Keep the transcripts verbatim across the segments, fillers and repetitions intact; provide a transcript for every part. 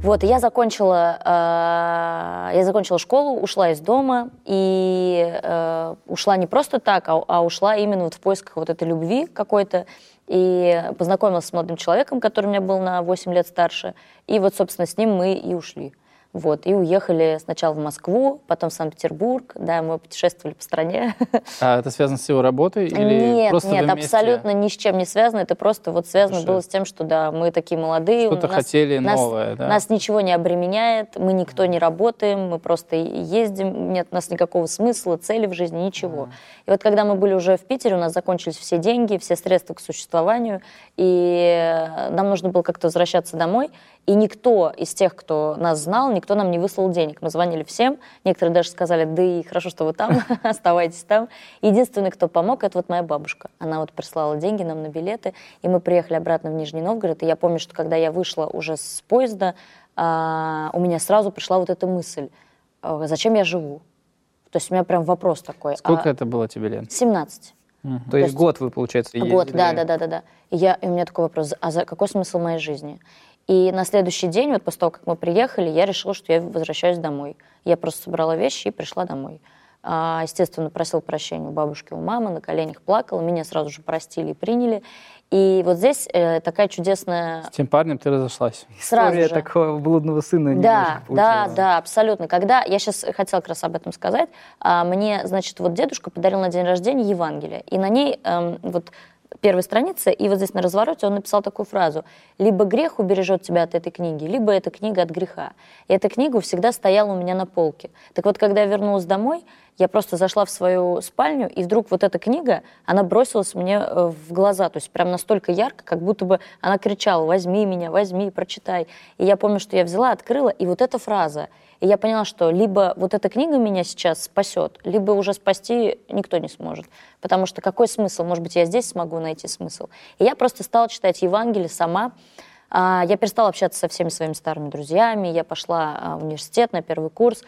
Вот, и я закончила, э, я закончила школу, ушла из дома, и э, ушла не просто так, а, а ушла именно вот в поисках вот этой любви какой-то, и познакомилась с молодым человеком, который у меня был на восемь лет старше, и вот, собственно, с ним мы и ушли. Вот, и уехали сначала в Москву, потом в Санкт-Петербург, да, мы путешествовали по стране. А это связано с его работой? Или нет, просто нет, вы вместе? абсолютно ни с чем не связано, это просто вот связано Слушай, было с тем, что, да, мы такие молодые. Что-то нас, хотели нас, новое, да? Нас ничего не обременяет, мы никто не работаем, мы просто ездим, нет у нас никакого смысла, цели в жизни, ничего. Mm. И вот когда мы были уже в Питере, у нас закончились все деньги, все средства к существованию, и нам нужно было как-то возвращаться домой, и никто из тех, кто нас знал, никто нам не выслал денег. Мы звонили всем, некоторые даже сказали, да и хорошо, что вы там, оставайтесь там. Единственный, кто помог, это вот моя бабушка. Она вот прислала деньги нам на билеты, и мы приехали обратно в Нижний Новгород. И я помню, что когда я вышла уже с поезда, а, у меня сразу пришла вот эта мысль, а, зачем я живу? То есть у меня прям вопрос такой. Сколько а, это было тебе лет? семнадцать. Угу. То, То есть год вы, получается, ездили? Год, да, да, да, да, да. И, я, и у меня такой вопрос, а за какой смысл моей жизни? И на следующий день, вот после того, как мы приехали, я решила, что я возвращаюсь домой. Я просто собрала вещи и пришла домой. А, естественно, просила прощения у бабушки, у мамы, на коленях плакала, меня сразу же простили и приняли. И вот здесь э, такая чудесная... С тем парнем ты разошлась? Сразу История же. такого блудного сына. Да, да, да, абсолютно. Когда, я сейчас хотела как раз об этом сказать, а, мне, значит, вот дедушка подарил на день рождения Евангелие, и на ней эм, вот... первой странице, и вот здесь на развороте он написал такую фразу: «Либо грех убережет тебя от этой книги, либо эта книга от греха». И эта книга всегда стояла у меня на полке. Так вот, когда я вернулась домой, я просто зашла в свою спальню, и вдруг вот эта книга, она бросилась мне в глаза, то есть прям настолько ярко, как будто бы она кричала: «Возьми меня, возьми, прочитай». И я помню, что я взяла, открыла, и вот эта фраза. И я поняла, что либо вот эта книга меня сейчас спасет, либо уже спасти никто не сможет. Потому что какой смысл? Может быть, я здесь смогу найти смысл. И я просто стала читать Евангелие сама. Я перестала общаться со всеми своими старыми друзьями, я пошла в университет на первый курс,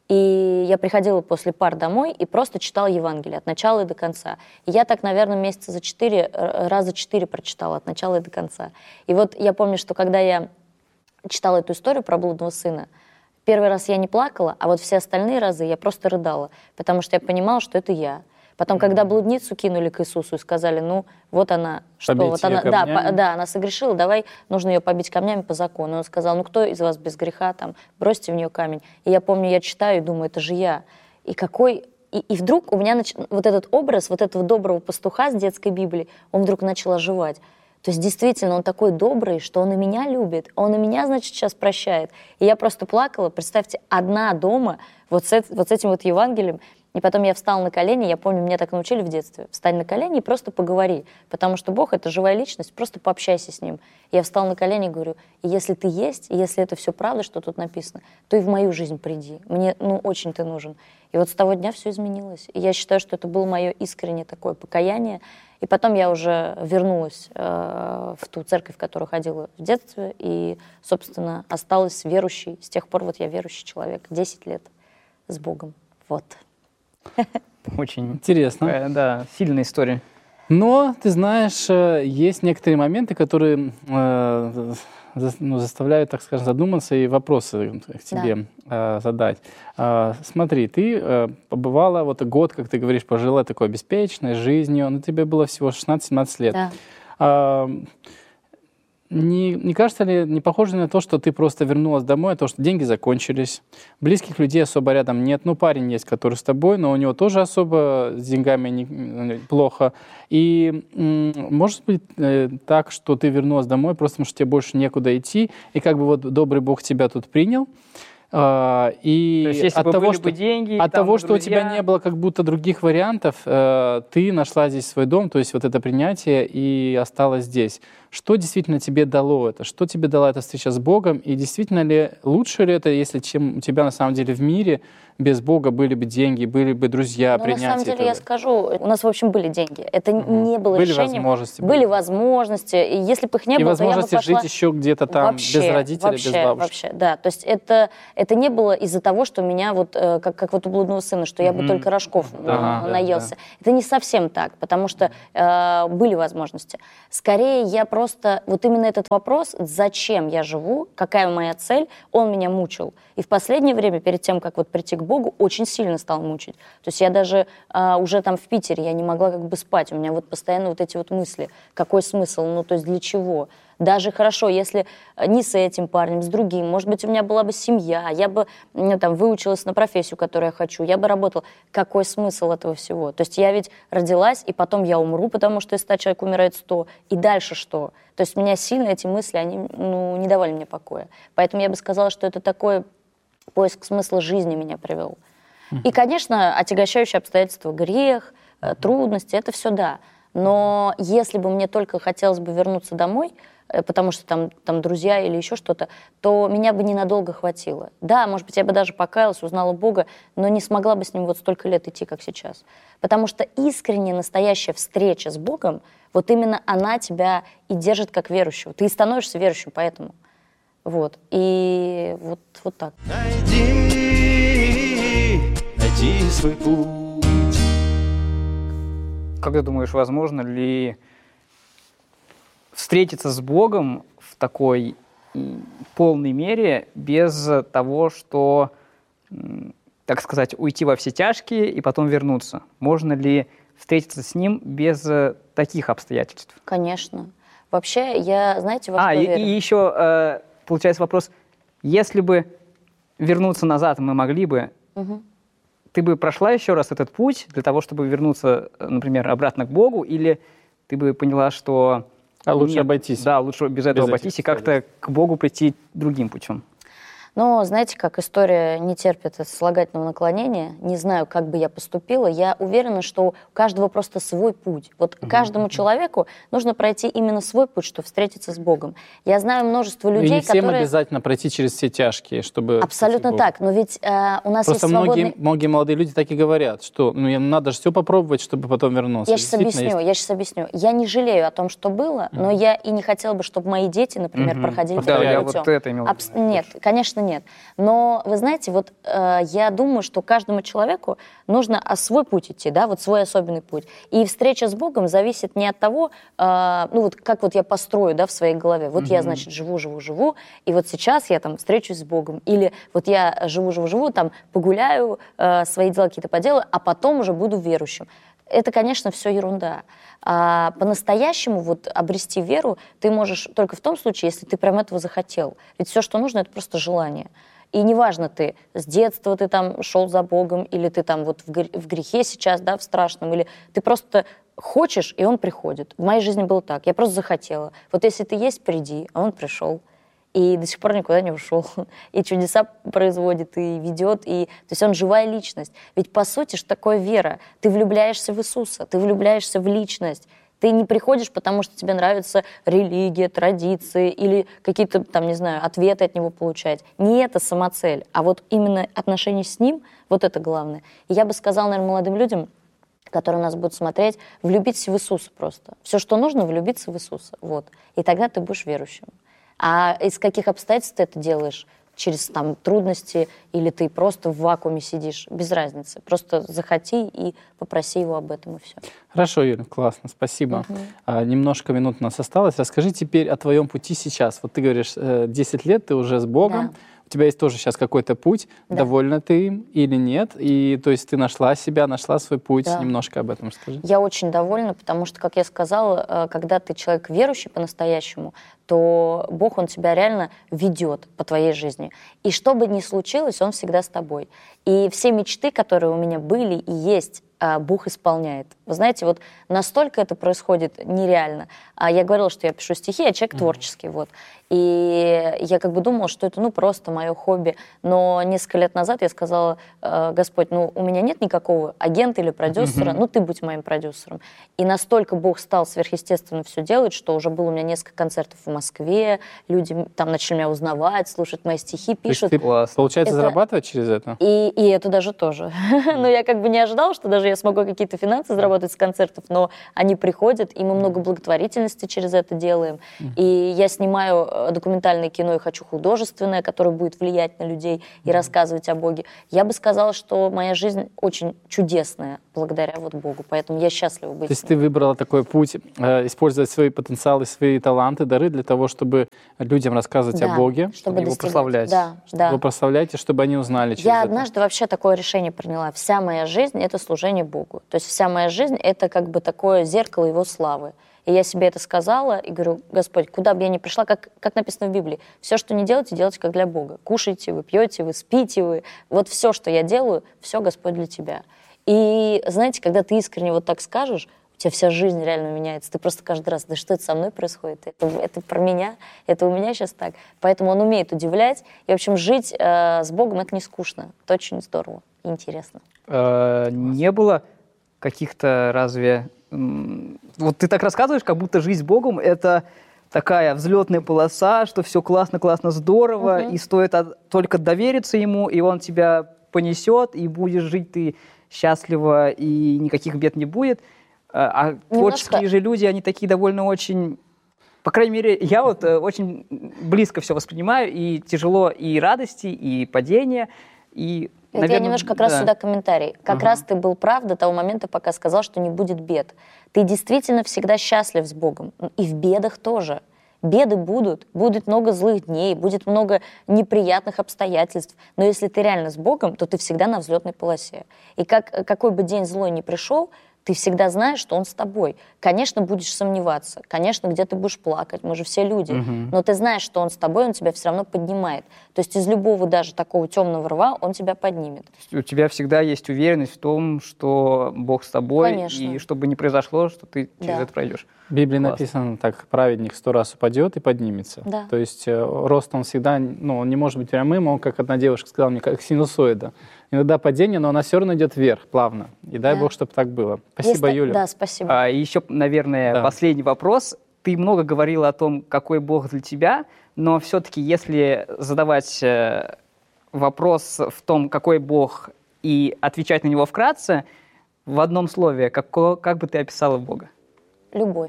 и я приходила после пар домой и просто читала Евангелие от начала и до конца. И я так, наверное, месяца за четыре, раза четыре прочитала от начала и до конца. И вот я помню, что когда я читала эту историю про блудного сына, первый раз я не плакала, а вот все остальные разы я просто рыдала, потому что я понимала, что это я. Потом, когда блудницу кинули к Иисусу и сказали: ну, вот она, что, побить вот она, ее да, камнями? по, да, она согрешила, давай, нужно ее побить камнями по закону. И он сказал: ну, кто из вас без греха, там, бросьте в нее камень. И я помню, я читаю и думаю, это же я. И какой... И, и вдруг у меня нач... вот этот образ, вот этого доброго пастуха с детской Библии, он вдруг начал оживать. То есть действительно он такой добрый, что он и меня любит, он и меня, значит, сейчас прощает. И я просто плакала, представьте, одна дома, вот с, вот с этим вот Евангелием. И потом я встала на колени, я помню, меня так научили в детстве: встань на колени и просто поговори, потому что Бог — это живая личность, просто пообщайся с Ним. Я встала на колени и говорю: и если ты есть, и если это все правда, что тут написано, то и в мою жизнь приди, мне, ну, очень ты нужен. И вот с того дня все изменилось. И я считаю, что это было мое искреннее такое покаяние. И потом я уже вернулась э, в ту церковь, в которую ходила в детстве, и, собственно, осталась верующей. С тех пор вот я верующий человек, десять лет с Богом. Вот. Очень интересно. Такая, да, сильная история. Но, ты знаешь, есть некоторые моменты, которые э, за, ну, заставляют, так скажем, задуматься и вопросы к тебе да. э, задать. Э, смотри, ты э, побывала вот год, как ты говоришь, пожила такой беспечной жизнью, но тебе было всего шестнадцать-семнадцать лет. Да. Э, Не, не кажется ли, не похоже на то, что ты просто вернулась домой, а то, что деньги закончились, близких людей особо рядом нет, ну, парень есть, который с тобой, но у него тоже особо с деньгами не, плохо. И м, может быть э, так, что ты вернулась домой просто потому, что тебе больше некуда идти, и как бы вот добрый Бог тебя тут принял. Uh, и То есть, если от бы того, были что, бы деньги, от там, того, что друзья... у тебя не было как будто других вариантов, uh, ты нашла здесь свой дом, то есть вот это принятие, и осталась здесь. Что действительно тебе дало это? Что тебе дала эта встреча с Богом? И действительно ли лучше ли это, если чем у тебя на самом деле в мире без Бога были бы деньги, были бы друзья, ну, принятие? На самом деле, я скажу, у нас, в общем, были деньги. Это угу. не было были решением. Возможности, были были возможности. И если бы их не и было, возможности то я бы пошла... жить еще где-то там вообще, без родителей, вообще, без бабушки. Вообще, да. То есть это, это не было из-за того, что меня вот, как, как вот у блудного сына, что я бы mm-hmm. только рожков да, наелся. Да, да. Это не совсем так, потому что э, были возможности. Скорее, я просто, вот именно этот вопрос, зачем я живу, какая моя цель, он меня мучил. И в последнее время, перед тем, как вот прийти к Богу, очень сильно стал мучить. То есть я даже а, уже там в Питере, я не могла как бы спать, у меня вот постоянно вот эти вот мысли, какой смысл, ну то есть для чего? Даже хорошо, если не с этим парнем, с другим, может быть, у меня была бы семья, я бы ну, там, выучилась на профессию, которую я хочу, я бы работала. Какой смысл этого всего? То есть я ведь родилась, и потом я умру, потому что из ста человек умирает сто, и дальше что? То есть меня сильно эти мысли, они ну, не давали мне покоя. Поэтому я бы сказала, что это такой поиск смысла жизни меня привел. Mm-hmm. И, конечно, отягощающие обстоятельства, грех, mm-hmm. трудности, это все да. Но если бы мне только хотелось бы вернуться домой, потому что там, там друзья или еще что-то, то меня бы ненадолго хватило. Да, может быть, я бы даже покаялась, узнала Бога, но не смогла бы с ним вот столько лет идти, как сейчас. Потому что искренняя, настоящая встреча с Богом, вот именно она тебя и держит как верующего. Ты и становишься верующим поэтому. Вот. И вот, вот так. Найди, найди свой путь. Как ты думаешь, возможно ли встретиться с Богом в такой полной мере без того, что, так сказать, уйти во все тяжкие и потом вернуться? Можно ли встретиться с Ним без таких обстоятельств? Конечно. Вообще, я, знаете, во а, что и, верю? и еще, получается, вопрос, если бы вернуться назад мы могли бы, угу. ты бы прошла еще раз этот путь для того, чтобы вернуться, например, обратно к Богу, или ты бы поняла, что... А лучше Нет, обойтись. Да, лучше без этого без обойтись и как-то к Богу прийти другим путем. Но, знаете, как история не терпит слагательного наклонения, не знаю, как бы я поступила, я уверена, что у каждого просто свой путь. Вот mm-hmm. каждому человеку нужно пройти именно свой путь, чтобы встретиться с Богом. Я знаю множество людей, и не всем которые... обязательно пройти через все тяжкие, чтобы... Абсолютно так, но ведь э, у нас Просто есть свободный... многие, многие молодые люди так и говорят, что ну, им надо же все попробовать, чтобы потом вернуться. Я сейчас объясню, есть... я сейчас объясню. Я не жалею о том, что было, mm-hmm. но я и не хотела бы, чтобы мои дети, например, mm-hmm. проходили да, таким я путем. Вот это имел Абс... Нет, конечно, нет. Но, вы знаете, вот э, я думаю, что каждому человеку нужно а, свой путь идти, да, вот свой особенный путь. И встреча с Богом зависит не от того, э, ну вот как вот я построю, да, в своей голове. Вот mm-hmm. я, значит, живу, живу, живу, и вот сейчас я там встречусь с Богом. Или вот я живу, живу, живу, там погуляю, э, свои дела какие-то поделаю, а потом уже буду верующим. Это, конечно, все ерунда. А по-настоящему вот обрести веру ты можешь только в том случае, если ты прям этого захотел. Ведь все, что нужно, это просто желание. И неважно, ты с детства ты там шел за Богом, или ты там вот в грехе сейчас, да, в страшном, или ты просто хочешь, и Он приходит. В моей жизни было так, я просто захотела. Вот если ты есть, приди, а Он пришел. И до сих пор никуда не ушел. И чудеса производит, и ведет. И... То есть он живая личность. Ведь по сути что такое вера? Ты влюбляешься в Иисуса, ты влюбляешься в личность. Ты не приходишь, потому что тебе нравится религия, традиции или какие-то, там, не знаю, ответы от Него получать. Не это самоцель, а вот именно отношения с Ним, вот это главное. И я бы сказала, наверное, молодым людям, которые нас будут смотреть, влюбиться в Иисуса просто. Все, что нужно, влюбиться в Иисуса. Вот. И тогда ты будешь верующим. А из каких обстоятельств ты это делаешь? Через там, трудности или ты просто в вакууме сидишь? Без разницы. Просто захоти и попроси Его об этом, и все. Хорошо, Юля, классно, спасибо. Угу. А, немножко минут у нас осталось. Расскажи теперь о твоем пути сейчас. Вот ты говоришь, десять лет ты уже с Богом. Да. У тебя есть тоже сейчас какой-то путь. Да. Довольна ты им или нет? И то есть ты нашла себя, нашла свой путь. Да. Немножко об этом скажи. Я очень довольна, потому что, как я сказала, когда ты человек верующий по-настоящему, то Бог, Он тебя реально ведет по твоей жизни. И что бы ни случилось, Он всегда с тобой. И все мечты, которые у меня были и есть, Бог исполняет. Вы знаете, вот настолько это происходит нереально. Я говорила, что я пишу стихи, я человек mm-hmm. творческий, вот. И я как бы думала, что это, ну, просто мое хобби. Но несколько лет назад я сказала: Господь, ну, у меня нет никакого агента или продюсера, mm-hmm. ну, ты будь моим продюсером. И настолько Бог стал сверхъестественно все делать, что уже было у меня несколько концертов в Москве, люди там начали меня узнавать, слушать мои стихи, пишут. То есть ты, получается, это... зарабатывать через это? И, и это даже тоже. Но я как бы не ожидала, что даже даже я смогу какие-то финансы заработать с концертов, но они приходят, и мы много благотворительности через это делаем. И я снимаю документальное кино и хочу художественное, которое будет влиять на людей и рассказывать о Боге. Я бы сказала, что моя жизнь очень чудесная благодаря вот Богу, поэтому я счастлива быть. То есть ты выбрала такой путь, э, использовать свои потенциалы, свои таланты, дары для того, чтобы людям рассказывать Да, о Боге, чтобы его достигать. прославлять. Да, да. Вы прославляете, чтобы они узнали через Я это. однажды вообще такое решение приняла. Вся моя жизнь — это служение Богу. То есть вся моя жизнь — это как бы такое зеркало Его славы. И я себе это сказала и говорю: Господь, куда бы я ни пришла, как, как написано в Библии, все, что не делайте, делайте как для Бога. Кушайте вы, пьете вы, спите вы. Вот все, что я делаю, все, Господь, для Тебя. И знаете, когда ты искренне вот так скажешь, у тебя вся жизнь реально меняется. Ты просто каждый раз: да что это со мной происходит? Это, это про меня, это у меня сейчас так. Поэтому он умеет удивлять. И, в общем, жить э, с Богом — это не скучно. Это очень здорово и интересно. Э, не было каких-то разве... м, Вот ты так рассказываешь, как будто жизнь с Богом — это такая взлетная полоса, что все классно, классно, здорово, Мгм. и стоит от- только довериться ему, и он тебя понесет, и будешь жить ты счастливо, и никаких бед не будет. А а творческие же люди, они такие довольно очень... По крайней мере, я вот э, очень близко все воспринимаю, и тяжело и радости, и падения, и... Это наверное, я немножко как раз да. сюда комментарий. Как Ага. раз ты был прав до того момента, пока сказал, что не будет бед. Ты действительно всегда счастлив с Богом. И в бедах тоже. Беды будут, будет много злых дней, будет много неприятных обстоятельств. Но если ты реально с Богом, то ты всегда на взлетной полосе. И как, какой бы день злой ни пришел, ты всегда знаешь, что он с тобой. Конечно, будешь сомневаться, конечно, где-то будешь плакать, мы же все люди, Мгм. но ты знаешь, что он с тобой, он тебя все равно поднимает. То есть из любого даже такого темного рва он тебя поднимет. У тебя всегда есть уверенность в том, что Бог с тобой, Конечно. и что бы ни произошло, что ты через Да. это пройдешь. В Библии Класс. написано так: праведник сто раз упадет и поднимется. Да. То есть э, рост он всегда, ну, он не может быть прямым, он, как одна девушка сказала мне, как синусоида. Иногда падение, но она все равно идет вверх, плавно. И дай Да. Бог, чтобы так было. Спасибо, Есть- Юля. Да, спасибо. А, и еще, наверное, Да. последний вопрос. Ты много говорила о том, какой Бог для тебя, но все-таки, если задавать э, вопрос в том, какой Бог, и отвечать на него вкратце, в одном слове, како- как бы ты описала Бога? Любовь.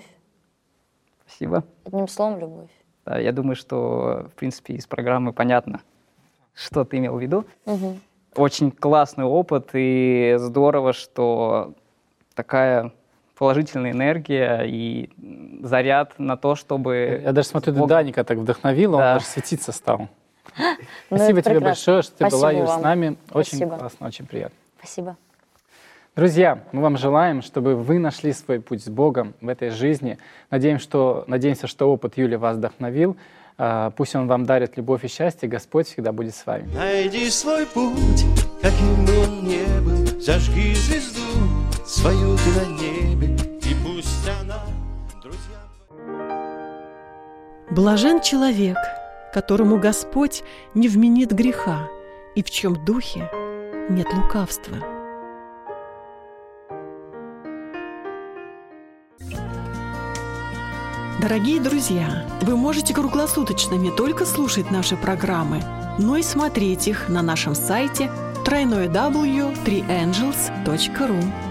Спасибо. Одним словом, любовь. Да, я думаю, что, в принципе, из программы понятно, что ты имел в виду. Мгм. Очень классный опыт, и здорово, что такая положительная энергия и заряд на то, чтобы... Я даже смотрю, ты Бог- Даника так вдохновила, Да. он даже светиться стал. Ну, Спасибо это тебе прекрасно. большое, что ты была, Спасибо Юль, с вам. нами. Очень Спасибо. классно, очень приятно. Спасибо. Друзья, мы вам желаем, чтобы вы нашли свой путь с Богом в этой жизни. Надеемся, что, надеемся, что опыт Юли вас вдохновил. А, Пусть он вам дарит любовь и счастье. Господь всегда будет с вами. Найди свой путь, каким бы он ни был. Зажги звезду свою ты на небе, и пусть она, друзья... Блажен человек, которому Господь не вменит греха, и в чем духе нет лукавства. Дорогие друзья, вы можете круглосуточно не только слушать наши программы, но и смотреть их на нашем сайте дабл ю дабл ю дабл ю точка три энджелс точка ру.